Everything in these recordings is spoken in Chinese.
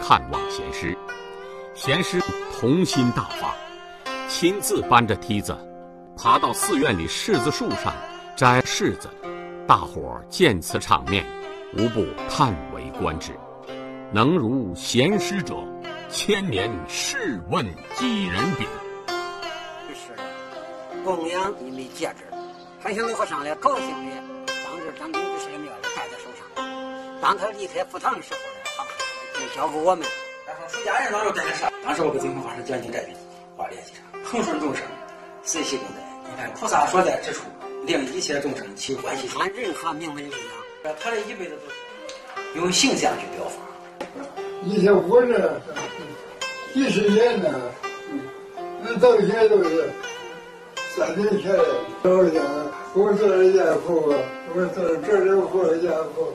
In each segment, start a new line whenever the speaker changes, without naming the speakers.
看望贤师。贤师童心大发，亲自搬着梯子爬到寺院里柿子树上摘柿子。大伙见此场面，无不叹为观止。能如贤师者，千年试问几人比？
是供养一枚戒指，还向老和尚来高兴的当着张炳之师的面戴在手上。当他离开佛堂的时候呢，就交给我们。
出家人当时带着啥？当时我给净空法师讲经这边话联系上，恒顺众生，随喜功德。你看菩萨所在之处，令一切众生起欢喜心。
按任何名门力量，
他这一辈子都是用形象去表法。
以前活着几十年呢，那到现在都是3年前老家，我做了家父，我做了这人活家父，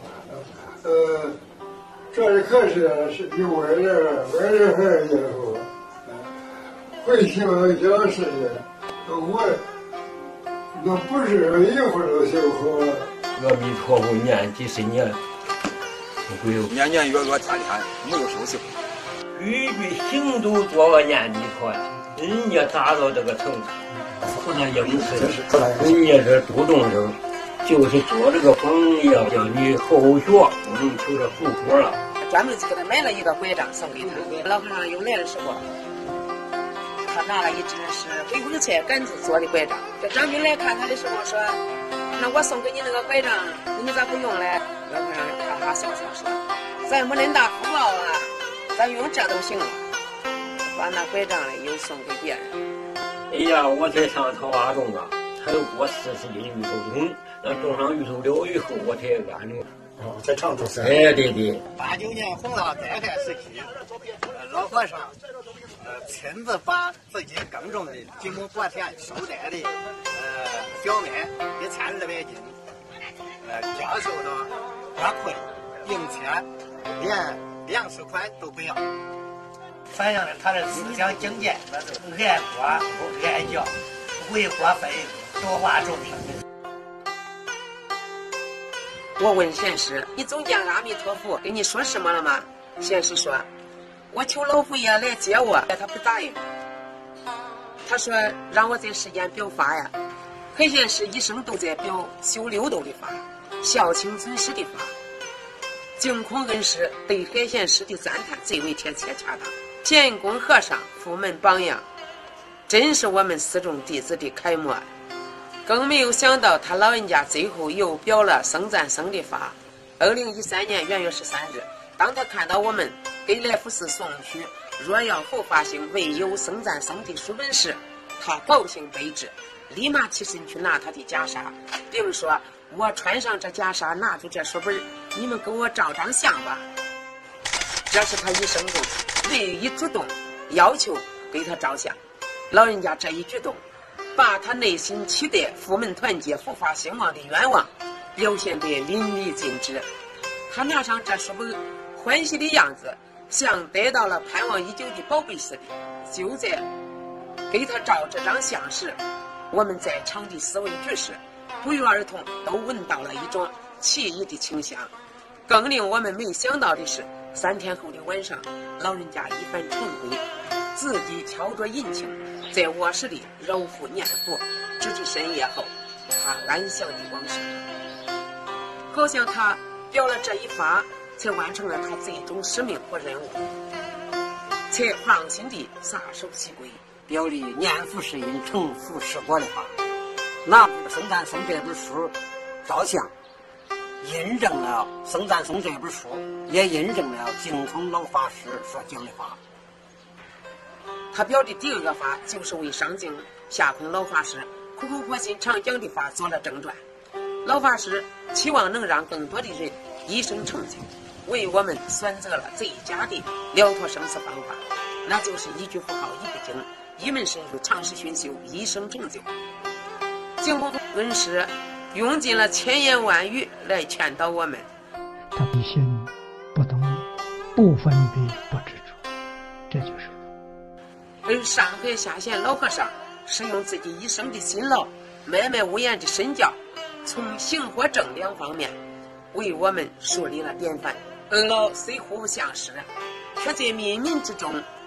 这里可是有外人还是家父，会修小事情，我那不是一会儿都修好。
阿弥陀佛念几十年。
年年月月天天没有休息。
句句行都做个念弥陀，人家达到这个程度，不能应试。人家是度众生，就是做这个榜样，叫你后学不能求着后果了。
专门给他买了一个拐杖送给他。老和尚又来的时候，他拿了一只是黑红菜杆子做的拐杖。这张兵来看他的时候说：“那我送给你那个拐杖，你咋不用嘞？”老和尚哈哈笑笑说：“咱没恁大福报啊，咱用这都行了。”把那拐杖嘞又送给别人。
哎呀，我才上桃花种啊，才过40斤芋头种，那种上芋头了以后，我才安住。
在常州山。
哎，对对。
89年洪涝灾害时期，老和尚亲自把自己耕种的几亩薄田收摘的小麦1200斤，交收到花困，并且连粮食款都不要，反映了他的思想境界，那是爱国不爱教，为国分多化众生。
我问贤师：“你总见阿弥陀佛跟你说什么了吗？”贤师说：“我求老佛爷来接我，他不答应。他说让我在世间表法呀。黑贤师一生都在表修六度的法，孝亲尊师的法。净空恩师对海贤师的赞叹最为贴切恰当。建功和尚佛门榜样，真是我们四众弟子的楷模。更没有想到他老人家最后又表了僧赞僧的法。2013年元月13日，当他看到我们给来福寺送去若要佛法兴唯有僧赞僧的书本时，他高兴悲至，立马起身去拿他的袈裟，并说：“我穿上这袈裟，拿出这书本，你们跟我照张相吧。”这是他一生中唯一主动要求给他照相。老人家这一举动，把他内心期待佛门团结、佛法兴旺的愿望表现得淋漓尽致。他拿上这书本，欢喜的样子像得到了盼望已久的宝贝似的。就在给他照这张相时，我们在场的4位居士不约而同都闻到了一种奇异的清香。更令我们没想到的是，3天后的晚上，老人家一番晨归，自己敲着银磬，在卧室里揉腹念佛，直至深夜后，他安详地往生。好像他表了这一法，才完成了他最终使命和任务，才放心地撒手西归，
表里念佛是因，成佛是果的法。拿僧赞僧这本书照相，印证了僧赞僧这本书，也印证了净空老法师所讲的法。
他表的第2个法，就是为上敬下空老法师苦口婆心常讲的法做了正传。老法师期望能让更多的人一生成就，为我们选择了最佳的了脱生死方法，那就是一句佛号一部经，一门深入，长时熏修，一生成就。净空恩师用尽了千言万语来劝导我们。
他不信不动不分别不执着，这就是
而上海下县老和尚是用自己一生的辛劳，默默无言的身教，从行和正2方面为我们树立了典范。二老虽互不相识， 却在冥冥之中